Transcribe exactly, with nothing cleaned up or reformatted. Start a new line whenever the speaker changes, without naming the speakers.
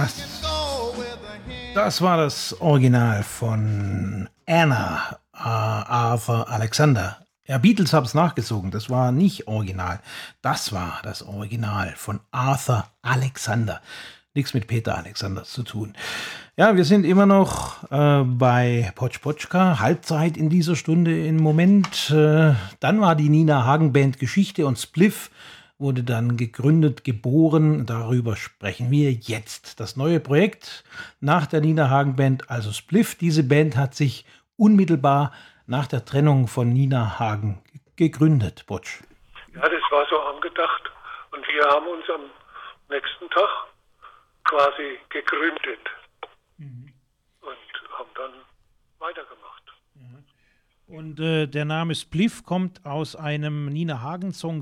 Das, das war das Original von Anna, äh, Arthur Alexander. Ja, Beatles haben es nachgezogen, das war nicht original. Das war das Original von Arthur Alexander. Nichts mit Peter Alexander zu tun. Ja, wir sind immer noch äh, bei Potsch Potschka, Halbzeit in dieser Stunde im Moment. Äh, dann war die Nina Hagen Band Geschichte und Spliff wurde dann gegründet, geboren. Darüber sprechen wir jetzt. Das neue Projekt nach der Nina Hagen Band, also Spliff. Diese Band hat sich unmittelbar nach der Trennung von Nina Hagen gegründet, Potsch.
Ja, das war so angedacht. Und wir haben uns am nächsten Tag quasi gegründet mhm. und haben dann weitergemacht.
Und äh, der Name Spliff kommt aus einem Nina Hagen Song